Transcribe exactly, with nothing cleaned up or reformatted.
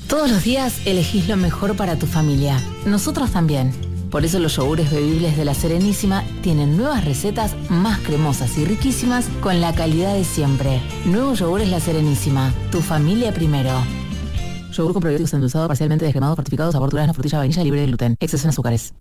Todos los días elegís lo mejor para tu familia. Nosotros también. Por eso los yogures bebibles de La Serenísima tienen nuevas recetas más cremosas y riquísimas con la calidad de siempre. Nuevos yogures La Serenísima. Tu familia primero. Yogur con probióticos endulzado, parcialmente descremado, fortificado, sabor durazno, frutilla, vainilla, libre de gluten. Exceso en azúcares.